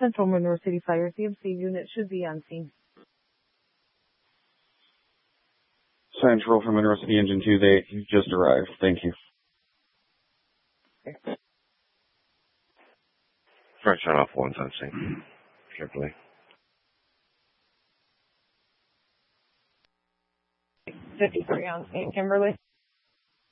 Central Monroe City Fire CMC unit should be on scene. Central from Monroe City Engine 2, they just arrived. Thank you. Okay. First turn off one sensing. Carefully. 53 on scene, Kimberly.